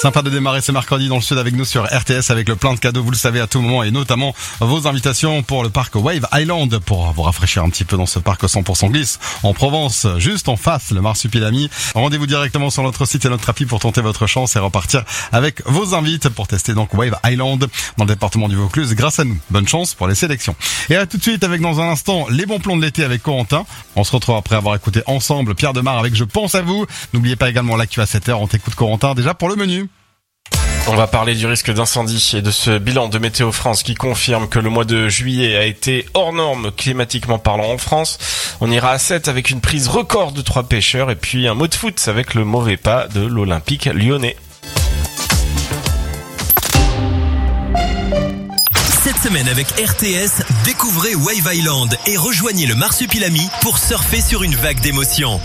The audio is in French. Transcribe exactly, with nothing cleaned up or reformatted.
Sympa de démarrer ce mercredi dans le sud avec nous sur R T S avec le plein de cadeaux, vous le savez, à tout moment, et notamment vos invitations pour le parc Wave Island pour vous rafraîchir un petit peu dans ce parc cent pour cent glisse en Provence, juste en face, le Marsupilami. Rendez-vous directement sur notre site et notre appli pour tenter votre chance et repartir avec vos invites pour tester donc Wave Island dans le département du Vaucluse grâce à nous. Bonne chance pour les sélections. Et à tout de suite avec dans un instant les bons plans de l'été avec Corentin. On se retrouve après avoir écouté ensemble Pierre Demar avec Je pense à vous. N'oubliez pas également l'actu à sept heures. On t'écoute Corentin déjà pour le menu. On va parler du risque d'incendie et de ce bilan de Météo France qui confirme que le mois de juillet a été hors norme climatiquement parlant en France. On ira à sept avec une prise record de trois pêcheurs et puis un mot de foot avec le mauvais pas de l'Olympique lyonnais. Cette semaine avec R T S, découvrez Wave Island et rejoignez le Marsupilami pour surfer sur une vague d'émotions.